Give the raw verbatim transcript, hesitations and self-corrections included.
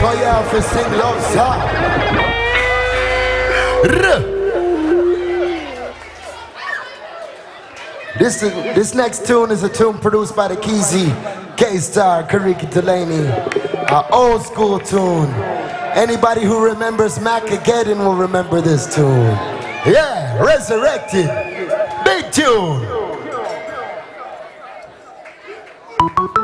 Call you out for sing love song. This, is, this next tune is a tune produced by the Keezy, K-Star, Kariki Delaney. An old school tune. Anybody who remembers Macageddon will remember this tune. Yeah, Resurrected. Big tune.